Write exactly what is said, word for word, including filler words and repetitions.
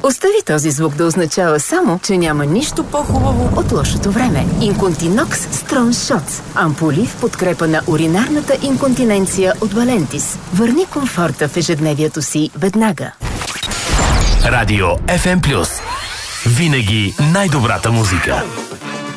Остави този звук да означава само, че няма нищо по-хубаво от лошото време. Инконтинокс Strong Shots. Ампули в подкрепа на уринарната инконтиненция от Валентис. Върни комфорта в ежедневието си веднага. Радио Еф Ем Плюс. Винаги най-добрата музика.